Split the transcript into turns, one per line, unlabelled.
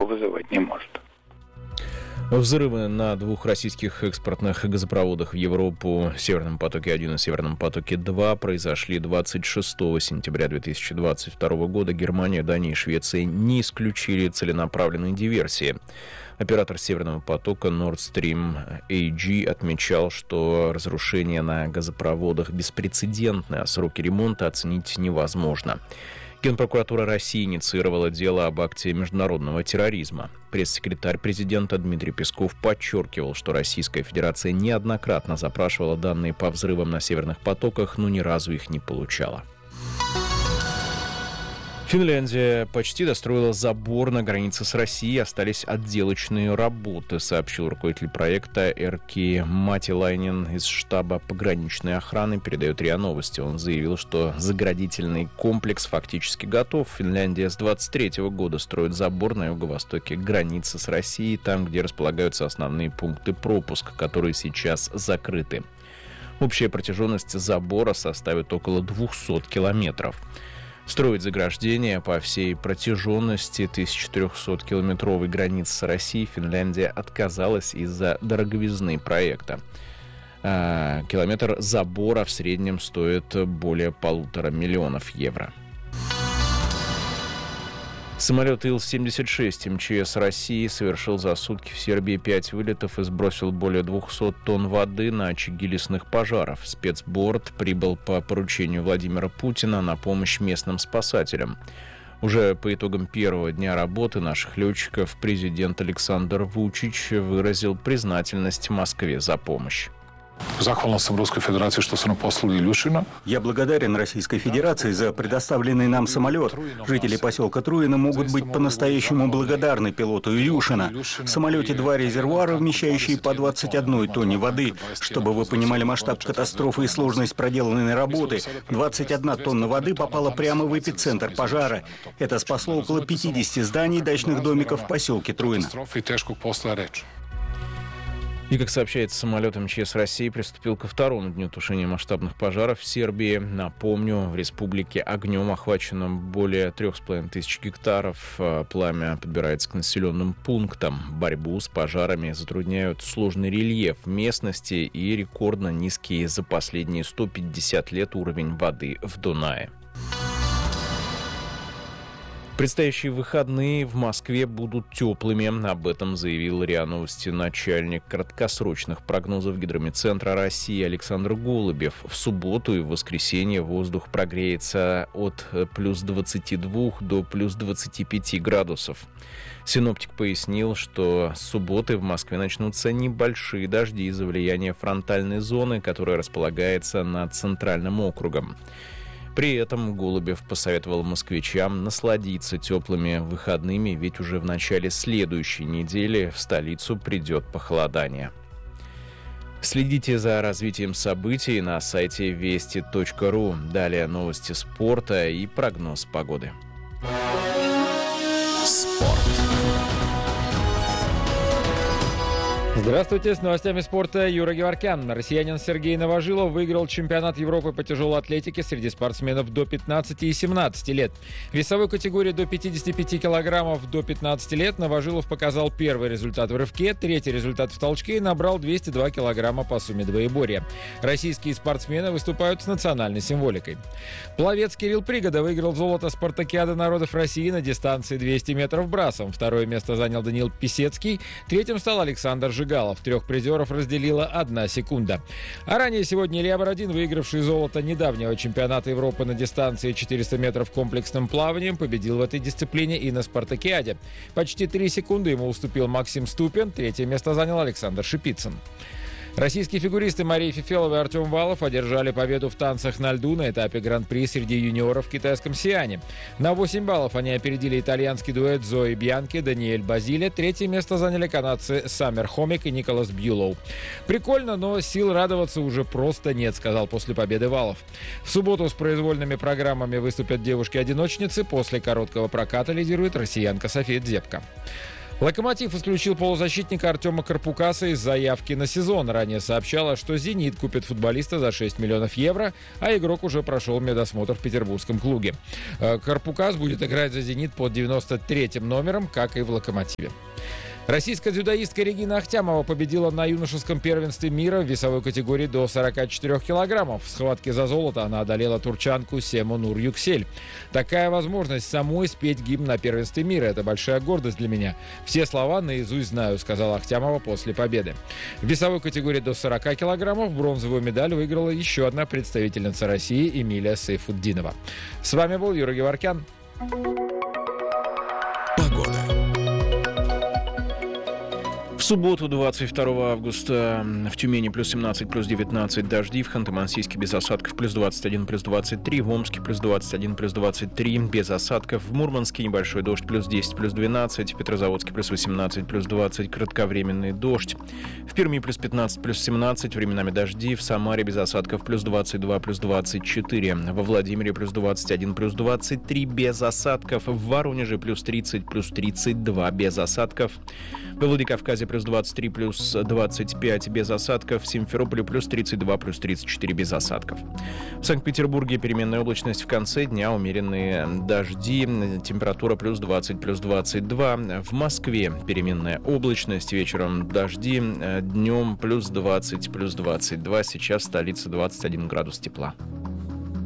вызывать не может.
Взрывы на двух российских экспортных газопроводах в Европу, Северном потоке-1 и Северном потоке-2, произошли 26 сентября 2022 года. Германия, Дания и Швеция не исключили целенаправленные диверсии. Оператор Северного потока Nord Stream AG отмечал, что разрушения на газопроводах беспрецедентны, а сроки ремонта оценить невозможно. Генпрокуратура России инициировала дело об акте международного терроризма. Пресс-секретарь президента Дмитрий Песков подчеркивал, что Российская Федерация неоднократно запрашивала данные по взрывам на северных потоках, но ни разу их не получала. Финляндия почти достроила забор на границе с Россией, остались отделочные работы, сообщил руководитель проекта Эркки Матилайнен из штаба пограничной охраны, передает РИА Новости. Он заявил, что заградительный комплекс фактически готов. Финляндия с 2023 года строит забор на юго-востоке границы с Россией, там, где располагаются основные пункты пропуска, которые сейчас закрыты. Общая протяженность забора составит около 200 километров. Строить заграждение по всей протяженности 1300-километровой границы с Россией Финляндия отказалась из-за дороговизны проекта. Километр забора в среднем стоит более 1,5 миллиона евро. Самолет Ил-76 МЧС России совершил за сутки в Сербии 5 вылетов и сбросил более 200 тонн воды на очаги лесных пожаров. Спецборд прибыл по поручению Владимира Путина на помощь местным спасателям. Уже по итогам первого дня работы наших летчиков президент Александр Вучич выразил признательность Москве за помощь.
Захвален съм Русской Федерации, что са нам послали Илюшина.
Я благодарен Российской Федерации за предоставленный нам самолет. Жители поселка Труино могут быть по-настоящему благодарны пилоту Илюшина. В самолете 2 резервуара, вмещающие по 21 тонне воды. Чтобы вы понимали масштаб катастрофы и сложность проделанной работы, 21 тонна воды попала прямо в эпицентр пожара. Это спасло около 50 зданий и дачных домиков в поселке Труино.
И, как сообщается, самолет МЧС России приступил ко второму дню тушения масштабных пожаров в Сербии. Напомню, в республике огнем охвачено более 3500 гектаров. Пламя подбирается к населенным пунктам. Борьбу с пожарами затрудняют сложный рельеф местности и рекордно низкий за последние 150 лет уровень воды в Дунае. Предстоящие выходные в Москве будут теплыми. Об этом заявил РИА Новости начальник краткосрочных прогнозов Гидрометцентра России Александр Голубев. В субботу и в воскресенье воздух прогреется от плюс 22 до плюс 25 градусов. Синоптик пояснил, что с субботы в Москве начнутся небольшие дожди из-за влияния фронтальной зоны, которая располагается над центральным округом. При этом Голубев посоветовал москвичам насладиться теплыми выходными, ведь уже в начале следующей недели в столицу придет похолодание. Следите за развитием событий на сайте вести.ру. Далее новости спорта и прогноз погоды.
Спорт. Здравствуйте, с новостями спорта Юра Геворкян. Россиянин Сергей Новожилов выиграл чемпионат Европы по тяжелой атлетике среди спортсменов до 15 и 17 лет. В весовой категории до 55 килограммов до 15 лет Новожилов показал первый результат в рывке, третий результат в толчке и набрал 202 килограмма по сумме двоеборья. Российские спортсмены выступают с национальной символикой. Пловец Кирилл Пригода выиграл золото спартакиады народов России на дистанции 200 метров брасом. Второе место занял Даниил Писецкий, третьим стал Александр Жигалов. Трех призеров разделила 1 секунда. А ранее сегодня Илья Бородин, выигравший золото недавнего чемпионата Европы на дистанции 400 метров комплексным плаванием, победил в этой дисциплине и на спартакиаде. Почти 3 секунды ему уступил Максим Ступин, третье место занял Александр Шипицын. Российские фигуристы Мария Фефелова и Артем Валов одержали победу в танцах на льду на этапе Гран-при среди юниоров в китайском Сиане. На 8 баллов они опередили итальянский дуэт Зои Бьянки, Даниэль Базиле. Третье место заняли канадцы Саммер Хомик и Николас Бьюлоу. Прикольно, но сил радоваться уже просто нет, сказал после победы Валов. В субботу с произвольными программами выступят девушки-одиночницы. После короткого проката лидирует россиянка София Дзепко. «Локомотив» исключил полузащитника Артема Карпукаса из заявки на сезон. Ранее сообщала, что «Зенит» купит футболиста за 6 миллионов евро, а игрок уже прошел медосмотр в петербургском клубе. Карпукас будет играть за «Зенит» под 93-м номером, как и в «Локомотиве». Российская дзюдоистка Регина Ахтямова победила на юношеском первенстве мира в весовой категории до 44 килограммов. В схватке за золото она одолела турчанку Сему Нур Юксель. Такая возможность самой спеть гимн на первенстве мира – это большая гордость для меня. Все слова наизусть знаю, сказала Ахтямова после победы. В весовой категории до 40 килограммов бронзовую медаль выиграла еще одна представительница России Эмилия Сайфутдинова. С вами был Юрий Геворкян.
В субботу, 22 августа, в Тюмени плюс 17, плюс 19 дожди, в Ханты-Мансийске без осадков плюс 21, плюс 23, в Омске плюс 21, плюс 23 без осадков, в Мурманске небольшой дождь плюс 10, плюс 12, в Петрозаводске плюс 18, плюс 20, кратковременный дождь, в Перми плюс 15, плюс 17, временами дожди, в Самаре без осадков плюс 22, плюс 24, во Владимире плюс 21, плюс 23 без осадков, в Воронеже плюс 30, плюс 32 без осадков, во Владикавказе плюс 23, плюс 25 без осадков. В Симферополе плюс 32, плюс 34 без осадков. В Санкт-Петербурге переменная облачность. В конце дня умеренные дожди. Температура плюс 20, плюс 22. В Москве переменная облачность. Вечером дожди. Днем плюс 20, плюс 22. Сейчас в столице 21 градус тепла.